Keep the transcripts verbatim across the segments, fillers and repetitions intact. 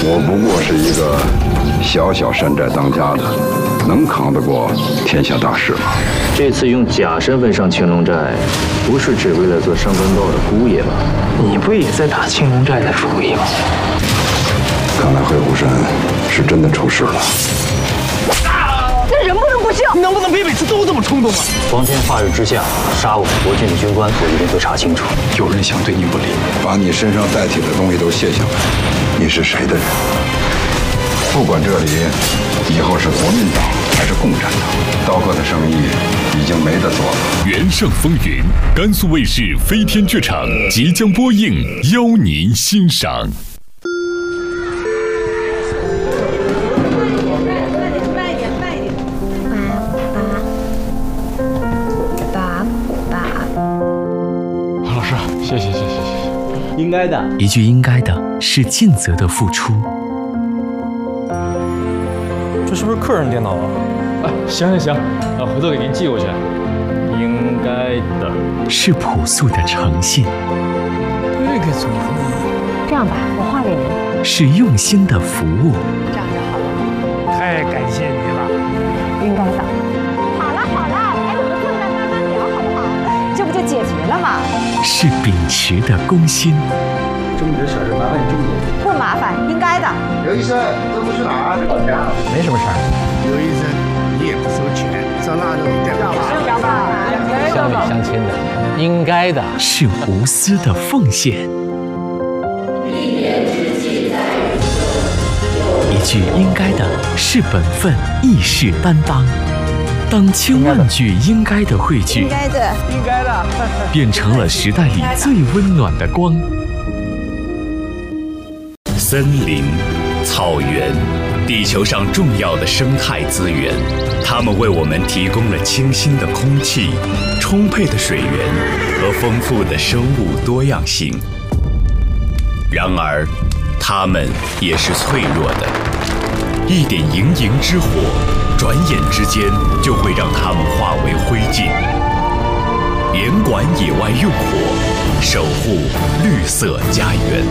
我不过是一个小小山寨当家的，能扛得过天下大事吗？ 这次用假身份上青龙寨，不是只为了做上官豹的姑爷吧？ 你不也在打青龙寨的主意吗？ 看来黑虎山是真的出事了。 这人不能不孝， 你能不能别每次都这么冲动啊？ 光天化日之下杀我们国郡的军官，我一定会查清楚。 有人想对你不利， 把你身上带体的东西都卸下来。你是谁的人？不管这里以后是国民党还是共产党，刀哥的生意已经没得做了。 《原上风云》，甘肃卫视飞天剧场即将播映，邀您欣赏。 谢谢谢谢谢谢， 应该的。 一句应该的是尽责的付出。 这是不是客人电脑啊？啊，行行行，啊，回头给您寄过去。应该的是朴素的诚信。 这个怎么呢？ 这样吧，我画给您。 是用心的服务。 这样就好了。 太感谢你了。 应该的。好了好了，该怎么做的慢慢聊好不好？这不就解决了吗？ 是秉持的公心。 这么点小事，麻烦你重点。 不麻烦，应该的。 刘医生，这不去哪儿？老家。 没什么事儿。 刘医生，你也不收钱，照那种对吧？ 是的吧？ 乡里乡亲的，应该的。 是无私的奉献。一句应该的是本分，义士担当。当千万句应该的汇聚， 应该的， 应该的， 变成了时代里最温暖的光。 森林、草原，地球上重要的生态资源，它们为我们提供了清新的空气、充沛的水源和丰富的生物多样性。然而，它们也是脆弱的，一点盈盈之火，转眼之间就会让它们化为灰烬。严管野外用火，守护绿色家园。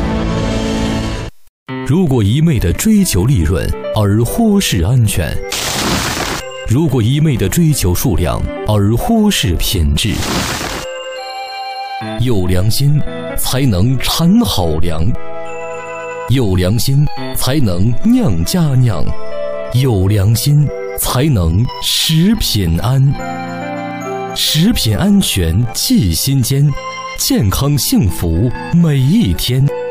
如果一味地追求利润而忽视安全，如果一味地追求数量而忽视品质，有良心才能产好粮，有良心才能酿家酿，有良心才能食品安。食品安全记心间，健康幸福每一天。